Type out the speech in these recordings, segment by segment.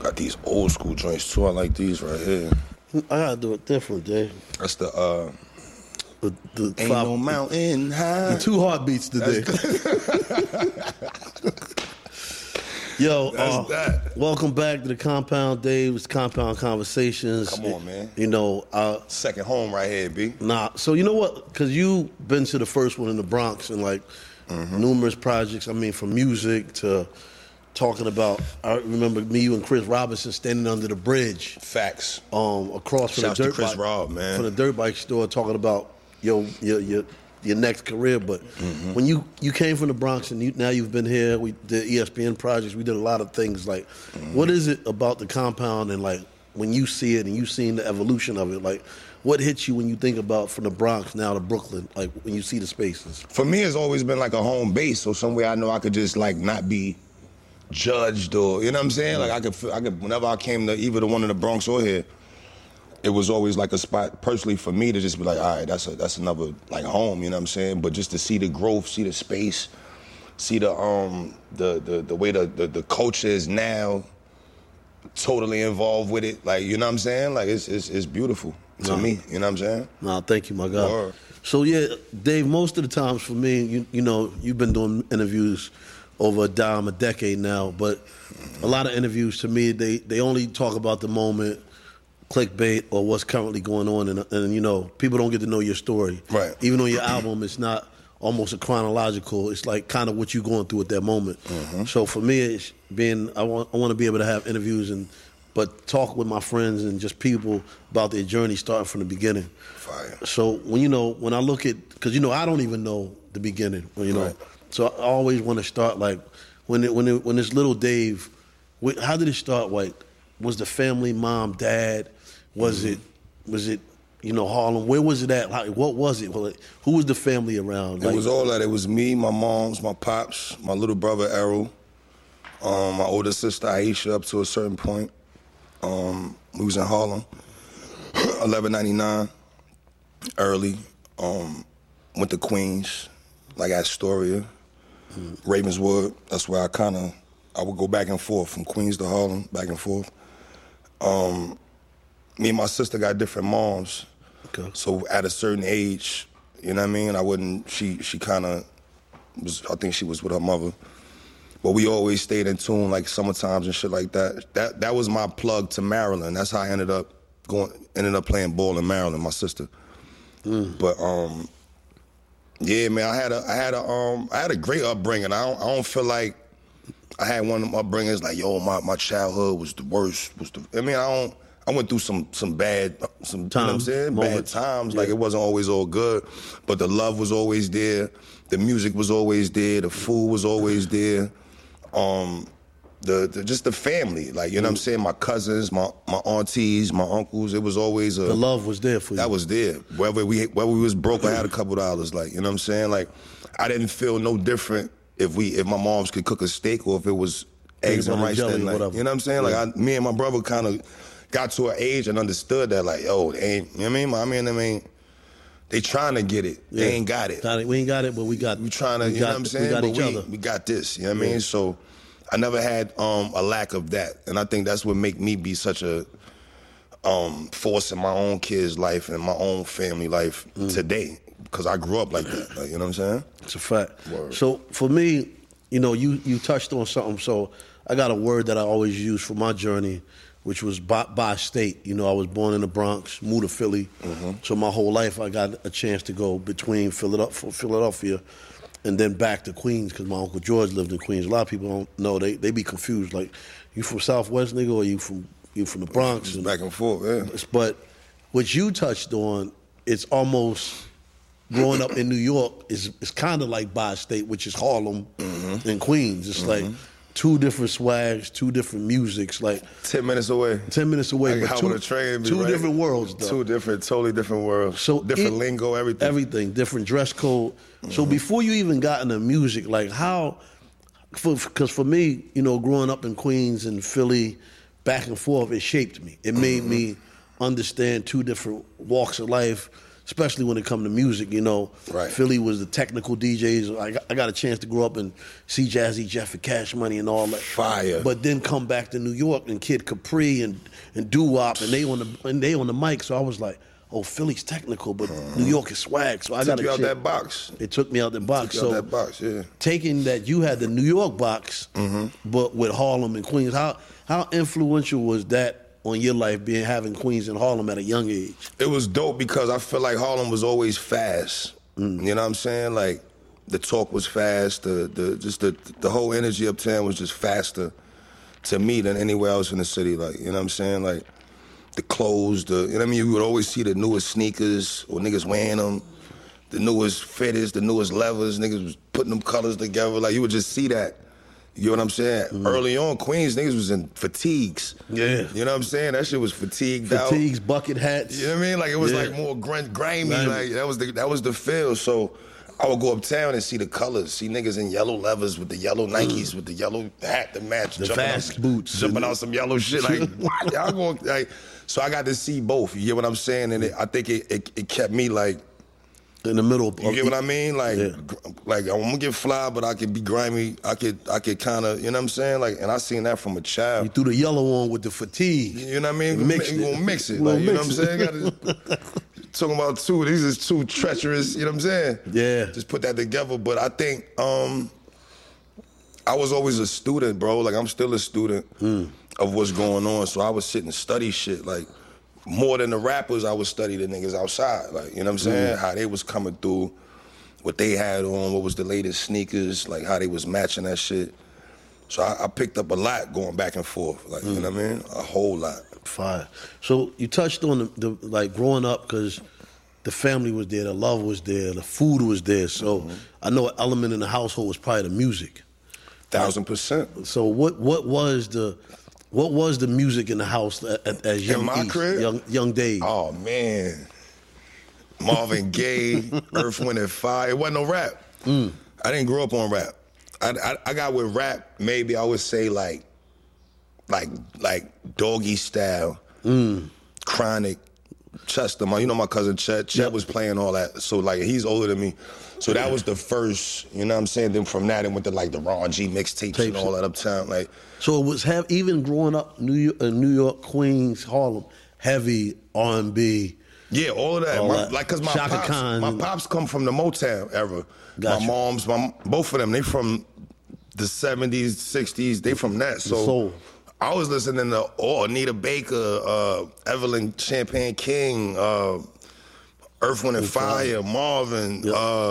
Got these old school joints too. I like these right here. I gotta do it different, Jay. That's the The Ain't No Mountain High. The 2 heartbeats today. Yo, that. Welcome back to the Compound Dave's Compound Conversations. Come on, man. You know, second home right here, B. So you know what? Because you've been to the first one in the Bronx and like numerous projects. I mean, from music to talking about. I remember me, you, and Chris Robinson standing under the bridge. Facts. Across from Shouts the to dirt Chris bike, Rob, man. from the dirt bike store, talking about your next career. But when you came from the Bronx and now you've been here, we did ESPN projects, we did a lot of things. Like, what is it about the Compound, and like when you see it and you've seen the evolution of it, like what hits you when you think about from the Bronx now to Brooklyn, like when you see the spaces? For me, it's always been like a home base, so somewhere I know I could just like not be judged, or you know what I'm saying. Like I could whenever I came to either the one in the Bronx or here, it was always like a spot personally for me to just be like, all right, that's another like home, you know what I'm saying? But just to see the growth, see the space, see the way the culture is now totally involved with it, like, you know what I'm saying? Like it's beautiful to me, you know what I'm saying? Nah, thank you, my God. Word. So yeah, Dave, most of the times for me, you know, you've been doing interviews over a decade now, but a lot of interviews to me, they only talk about the moment, clickbait, or what's currently going on, and you know, people don't get to know your story. Right. Even on your album, it's not almost a chronological, it's like kind of what you're going through at that moment. So for me, it's I want to be able to have interviews but talk with my friends and just people about their journey starting from the beginning. Fire. So when I look at, because you know, I don't even know the beginning, you know. Right. So I always want to start like when this little Dave, how did it start? Like, was the family, mom, dad? Was it you know, Harlem? Where was it at? Like, what was it? Who was the family around? It was all that. It was me, my moms, my pops, my little brother Errol, my older sister Aisha up to a certain point. We was in Harlem, 1199, early. Went to Queens, like Astoria, Ravenswood. That's where I would go back and forth from Queens to Harlem, back and forth. Me and my sister got different moms. Okay. So at a certain age, you know what I mean? She kind of was, I think she was with her mother. But we always stayed in tune, like summertimes and shit like that. That was my plug to Maryland. That's how I ended up playing ball in Maryland, my sister. But yeah, man, I had a great upbringing. I don't feel like I had one of them upbringings like, yo, my childhood was the worst. I went through some bad times, you know what I'm saying? Bad times. Yeah. Like, it wasn't always all good, but the love was always there. The music was always there. The food was always there. Just the family, like, you know what I'm saying? My cousins, my aunties, my uncles. It was always the love was there for you. That was there. Whether we was broke, I had a couple $, like, you know what I'm saying? Like, I didn't feel no different if my moms could cook a steak or if it was eggs and rice that night. You know what I'm saying? Yeah. Like, me and my brother kind of got to an age and understood that, like, yo, they ain't, you know what I mean? I mean, they trying to get it. Yeah. They ain't got it. We ain't got it, but we got it. We trying to, you know what I'm saying? We got each other. We got this, you know what I mean? So I never had a lack of that. And I think that's what make me be such a force in my own kids' life and my own family life today. Because I grew up like that, like, you know what I'm saying? It's a fact. Word. So for me, you know, you touched on something. So I got a word that I always use for my journey, which was by state. You know, I was born in the Bronx, moved to Philly. So my whole life I got a chance to go between Philadelphia and then back to Queens because my Uncle George lived in Queens. A lot of people don't know. They be confused. Like, you from Southwest, nigga, or you from the Bronx? Back and forth, yeah. But what you touched on, it's almost growing up in New York is kind of like bi-state, which is Harlem and Queens. It's like two different swags, two different musics, like 10 minutes away. 10 minutes away. Like, but how would a train be, two right? different worlds, though. Totally different worlds. So different lingo, everything. Everything, different dress code. So before you even got into music, like because for me, you know, growing up in Queens and Philly, back and forth, it shaped me. It made me understand two different walks of life, especially when it come to music, you know. Right. Philly was the technical DJs. I got a chance to grow up and see Jazzy Jeff and Cash Money and all that. Fire. But then come back to New York and Kid Capri and doo-wop and they on the mic. So I was like, oh, Philly's technical, but New York is swag. So I got took you out that box. It took me out the box. Took you out that box, yeah. Taking that you had the New York box, but with Harlem and Queens, how influential was that on your life, having Queens and Harlem at a young age? It was dope because I feel like Harlem was always fast. You know what I'm saying? Like the talk was fast, the whole energy uptown was just faster to me than anywhere else in the city. Like, you know what I'm saying? Like the clothes, you know what I mean? You would always see the newest sneakers or niggas wearing them, the newest fitteds, the newest levers, niggas was putting them colors together. Like you would just see that. You know what I'm saying? Early on, Queens, niggas was in fatigues. Yeah. You know what I'm saying? That shit was fatigued out. Fatigues, bucket hats. You know what I mean? Like it was like more grimy. Like that was the feel. So I would go uptown and see the colors, see niggas in yellow levers with the yellow Nikes, with the yellow hat to match. The fast boots. Jumping out some yellow shit. Like, what? Y'all going, like, so I got to see both. You get what I'm saying? And I think it kept me like, in the middle. You get what I mean? Like, like I'm gonna get fly, but I could be grimy. I could kind of, you know what I'm saying? Like, and I seen that from a child. You threw the yellow on with the fatigue. You know what I mean? You gonna mix it. Like, you know what I'm saying? Talking about two. These is two treacherous. You know what I'm saying? Yeah. Just put that together. But I think I was always a student, bro. Like I'm still a student of what's going on. So I would sit and study shit. Like, more than the rappers, I would study the niggas outside. Like, you know what I'm saying? How they was coming through, what they had on, what was the latest sneakers, like how they was matching that shit. So I picked up a lot going back and forth. Like, you know what I mean? A whole lot. Fire. So you touched on the like growing up because the family was there, the love was there, the food was there. So I know an element in the household was probably the music. 1000%. So what was the music in the house as young in my crib? Young days? Oh man, Marvin Gaye, Earth, Wind and Fire. It wasn't no rap. I didn't grow up on rap. I got with rap. Maybe I would say like Doggy Style, Chronic, Chester. You know my cousin Chet. Chet was playing all that. So like he's older than me. So that was the first. You know what I'm saying? Then from that it went to like the Ron G mixtapes and all that uptown. Like. So it was even growing up New York, Queens, Harlem, heavy R&B. Yeah, all of that. Like cause my pops come from the Motown era. Gotcha. My mom's, both of them, they from the 70s, 60s. They from that. So soul. I was listening to Anita Baker, Evelyn Champagne King, Earth, Wind and Fire, Marvin.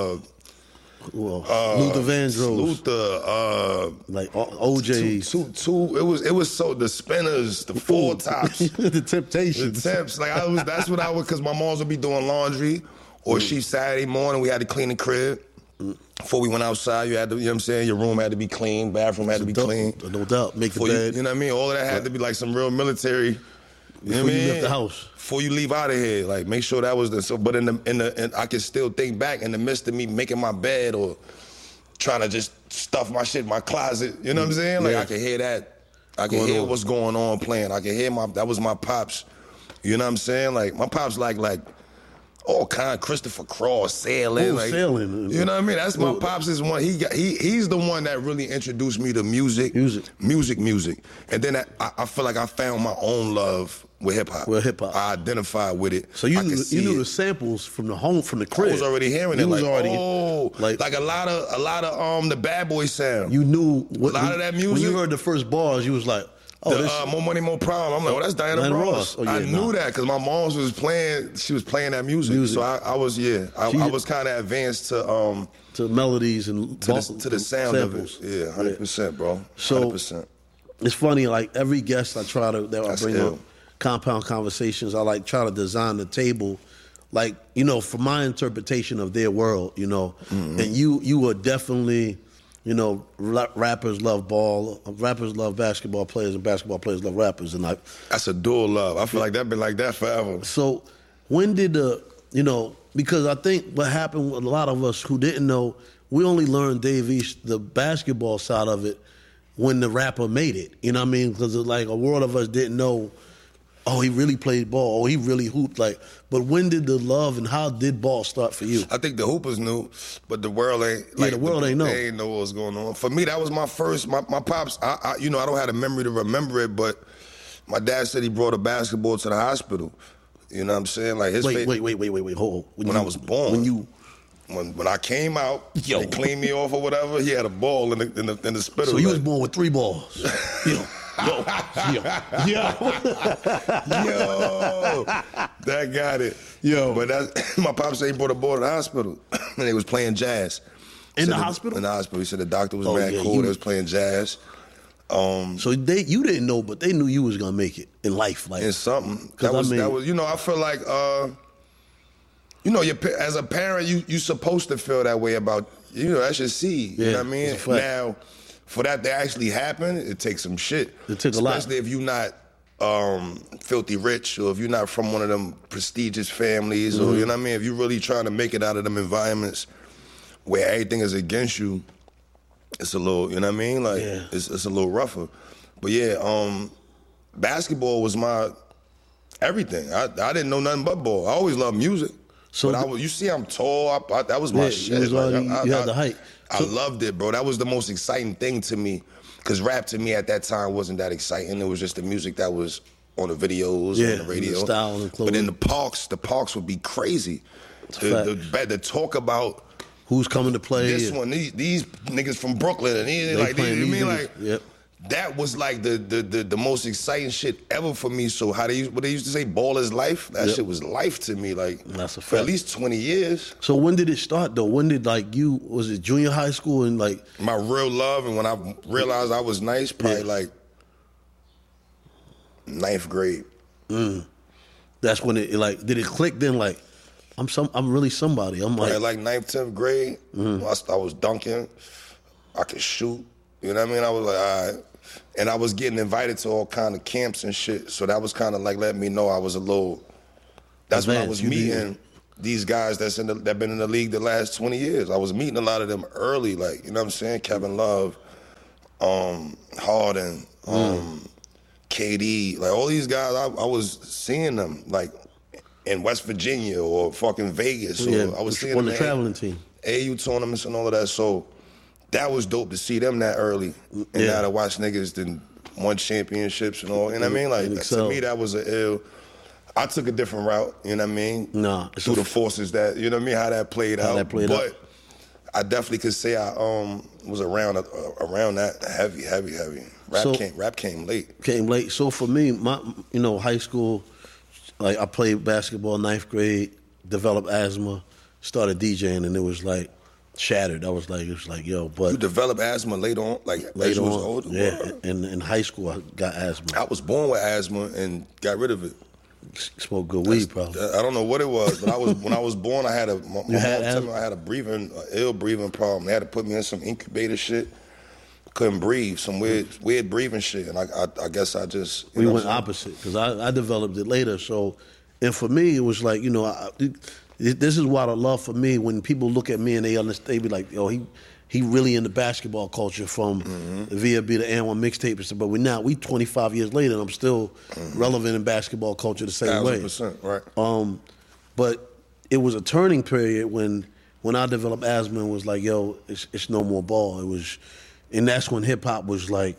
Luther Vandross, Luther, like OJ's. It was so the Spinners, the Four Tops, the Temptations, the Temps. Like that's what I would, because my moms would be doing laundry, or she Saturday morning we had to clean the crib. Before we went outside, you had to, you know what I'm saying, your room had to be clean, bathroom had to be clean. No doubt, make the bed. You know what I mean? All of that had to be like some real military. Before you left the house. Before you leave out of here, like make sure that was so. But in I can still think back in the midst of me making my bed or trying to just stuff my shit in my closet. You know what I'm saying? Like I can hear that. I can hear what's going on playing. I can hear that was my pops. You know what I'm saying? Like my pops like all kind of Christopher Cross, sailing. Sailing. You know what I mean? That's my pops is one. He's the one that really introduced me to music. And then I feel like I found my own love with hip hop. I identified with it. So you knew the samples from the crib. I was already hearing it. Like a lot of the Bad Boy sound. You knew a lot of that music. When you heard the first bars, you was like, More Money, More Problem. I'm like, that's Diana Ross. Oh, yeah, I knew that because my mom was playing. She was playing that music. So I was kind of advanced to melodies and to the sound samples. of it. Yeah, 100%, bro. 100%. It's funny. Like every guest I bring up compound conversations. I try to design the table, for my interpretation of their world. And you were definitely. Rappers love ball. Rappers love basketball players, and basketball players love rappers. And that's a dual love. I feel like that's been like that forever. So when did because I think what happened with a lot of us who didn't know, we only learned Dave East, the basketball side of it, when the rapper made it. You know what I mean? Because a world of us didn't know Oh, he really played ball. Oh, he really hooped. Like, but when did the love and how did ball start for you? I think the hoopers knew, but the world ain't. The world ain't know. They ain't know what was going on. For me, that was my first. My pops. I I don't have a memory to remember it, but my dad said he brought a basketball to the hospital. You know what I'm saying? Like his. Wait. Hold. When I was born. When I came out, they cleaned me off or whatever. He had a ball in the spittle. So you was born with 3 balls. Yo, that got it. Yo, but my pops said he brought a ball to the hospital, and they was playing jazz. In the hospital? In the hospital. He said the doctor was mad cool. They was playing jazz. So you didn't know, but they knew you was gonna make it in life, like in something. That was I feel like as a parent, you supposed to feel that way about that's your seed. Yeah, you know what I mean? Now, for that to actually happen, it takes some shit. It took a lot. Especially if you're not filthy rich or if you're not from one of them prestigious families or, you know what I mean? If you're really trying to make it out of them environments where everything is against you, it's a little, you know what I mean? Like, it's a little rougher. But yeah, basketball was my everything. I didn't know nothing but ball. I always loved music. So but you see I'm tall. That was my shit. You had the height. I loved it, bro. That was the most exciting thing to me. Because rap to me at that time wasn't that exciting. It was just the music that was on the videos, on the radio. The style and clothing. But in the parks would be crazy. The talk about who's coming to play. This one, these niggas from Brooklyn, and that was like the most exciting shit ever for me. So what they used to say, ball is life. That shit was life to me. Like that's a fact. For at least 20 years. So when did it start though? When did was it junior high school and like my real love and when I realized I was nice, probably like 9th grade. That's when it did it click then? Like I'm really somebody. I'm like 9th, 10th grade. I was dunking. I could shoot. You know what I mean? I was like, all right. And I was getting invited to all kind of camps and shit. So that was kind of like letting me know I was a little. That's when I was meeting these guys that been in the league the last 20 years. I was meeting a lot of them early, like, you know what I'm saying? Kevin Love, Harden, KD, like all these guys, I was seeing them like in West Virginia or fucking Vegas. Or I was seeing them on the traveling team. AU tournaments and all of that. So that was dope to see them that early. And now to watch niggas that won championships and all. You know what I mean? Like, to me, that was I took a different route, you know what I mean? Through the forces that, you know what I mean, how that played out. But I definitely could say I was around that heavy. Rap came late. So for me, my high school, like I played basketball 9th grade, developed asthma, started DJing, and it was like shattered. It was like, yo, but you developed asthma later on, like later on. Older? Yeah, in high school I got asthma. I was born with asthma and got rid of it. Smoke good weed, probably. I don't know what it was, but when I was born, I had a I had ill breathing problem. They had to put me in some incubator shit. Couldn't breathe, some weird breathing shit, and I guess I just we went opposite because I developed it later. So, and for me, it was like this is why the love for me when people look at me and they understand, they be like, yo, he really in the basketball culture from via the AND1 mixtape and stuff. But we 25 years later and I'm still relevant in basketball culture the same way. 1,000%, right. But it was a turning period when I developed asthma and was like, yo, it's no more ball. It was, and that's when hip hop was like,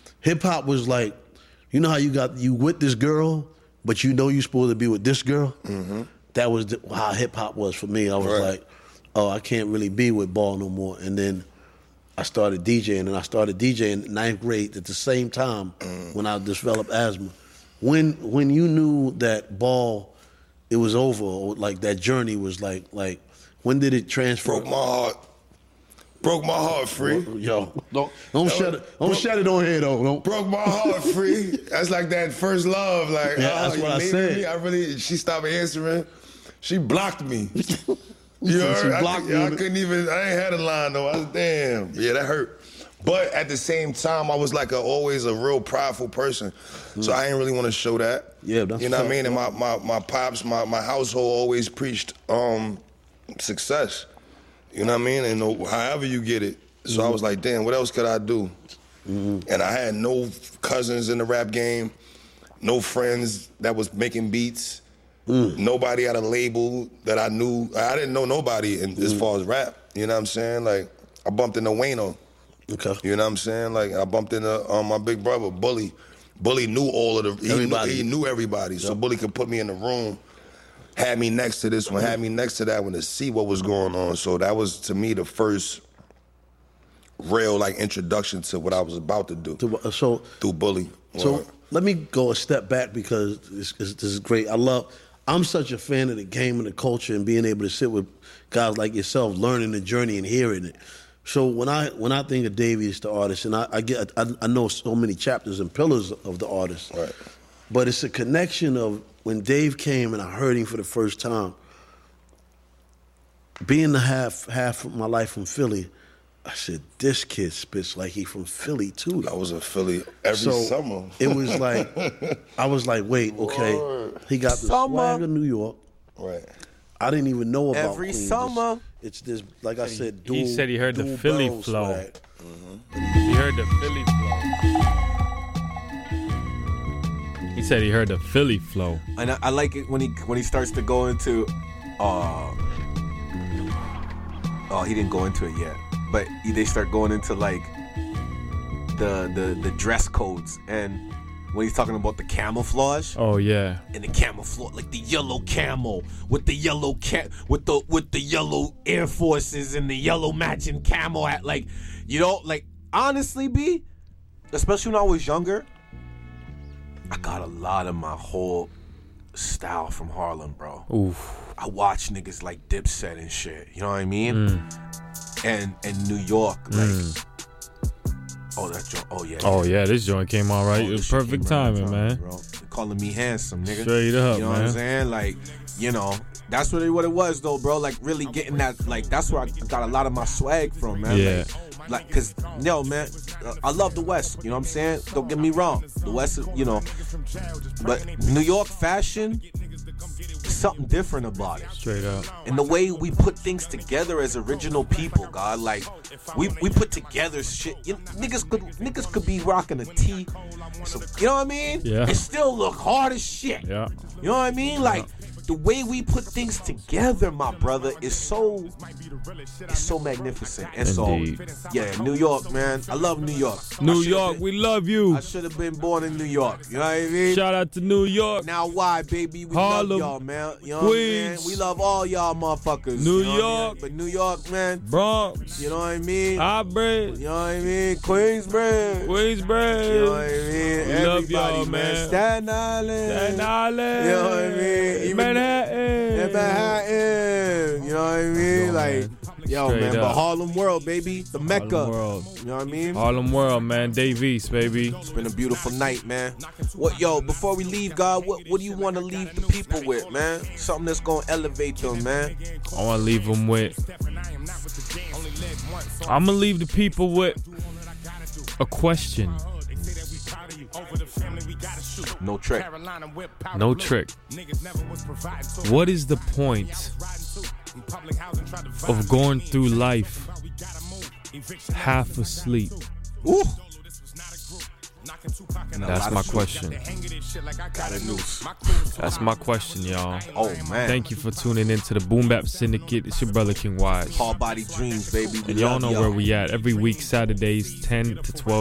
you know how you with this girl, but you know you're supposed to be with this girl? That was how hip hop was for me. I was like, oh, I can't really be with ball no more. And then I started DJing, and I started DJing in 9th grade at the same time when I developed asthma. When you knew that ball, it was over, or like that journey was like when did it transfer? Broke my heart, Free. Yo, don't shut it on here though. Broke my heart, Free. That's like that first love. Like, that's what I said. She stopped answering. She blocked me. You heard? She blocked me. I couldn't even. I ain't had a line though. I was damn. Yeah, that hurt. But at the same time, I was like always a real prideful person, so I ain't really want to show that. Yeah, that's you know what I mean. And my pops, my household always preached success. You know what I mean? And however you get it. So I was like, damn, what else could I do? And I had no cousins in the rap game. no friends that was making beats. Nobody had a label that I knew. I didn't know nobody as far as rap. You know what I'm saying? Like, I bumped into Wayno. Okay. You know what I'm saying? Like, I bumped into my big brother, Bully. Bully knew all of the... He knew everybody. Yep. So Bully could put me in the room, had me next to this one, had me next to that one to see what was going on. So that was, to me, the first real, like, introduction to what I was about to do. Through Bully. So let me go a step back because this is great. I'm such a fan of the game and the culture and being able to sit with guys like yourself, learning the journey and hearing it. So when I think of Davey as the artist, and I know so many chapters and pillars of the artist, right. But it's a connection of when Dave came and I heard him for the first time. Being the half of my life from Philly, I said, this kid spits like he from Philly too. I was in Philly every summer. It was like, I was like, wait, okay. Lord. He got the swag of New York. Right. I didn't even know about every Queens. Summer. It's this, like I said, He said he heard the Philly flow. Mm-hmm. He heard the Philly flow. He said he heard the Philly flow. And I like it when he starts to go into, he didn't go into it yet. But they start going into like the dress codes, and when he's talking about the camouflage. Oh yeah. And the camouflage, like the yellow camo with the yellow with the yellow Air Forces and the yellow matching camo hat, like, you know, like honestly, B, especially when I was younger, I got a lot of my whole style from Harlem, bro. Oof. I watch niggas like Dipset and shit. You know what I mean? And New York, like, that joint. Oh yeah, this joint came out right. It was perfect timing, man. Bro. They're calling me handsome, nigga. Straight up, you know man. what I'm saying? Like, you know, that's really what it was, though, bro. Like, really getting that. Like, that's where I got a lot of my swag from, man. Yeah. Like, cause man, I love the West. You know what I'm saying? Don't get me wrong. The West, you know, but New York fashion. Something different about it. Straight up. And the way we put things together as original people, God, like we put together shit. Niggas could be rocking a tee, so, you know what I mean? Yeah. And still look hard as shit. Yeah. You know what I mean? Like the way we put things together, my brother, is so magnificent. And Indeed. so, yeah, New York, man. I love New York. New York, we love you. I should have been born in New York. You know what I mean? Shout out to New York. Now why, baby? We Harlem, love y'all, man. You know Queens. what I'm saying? We love all y'all motherfuckers. New you know York. But New York, man. Bronx. You know what I mean? Hybrid. You know what I mean? Queensbridge. Queensbridge. You know what I mean? We Everybody, love y'all, man. Staten Island. Staten Island. You know what I mean? Even Manhattan. Manhattan. You know what I mean? Like, yo, Straight man. up. But Harlem World, baby. The Mecca. Harlem World. You know what I mean? Harlem World, man. Dave East, baby. It's been a beautiful night, man. Before we leave, God, what do you want to leave the people with, man? Something that's going to elevate them, man. I want to leave them with... I'm going to leave the people with a question. No trick. No trick. What is the point of going through life half asleep? Ooh. That's my question. Got a noose. That's my question, y'all. Oh, man. Thank you for tuning in to the Boom Bap Syndicate. It's your brother King Wise. Hard Body Dreams, baby. And y'all know where we at. Every week, Saturdays, 10 to 12.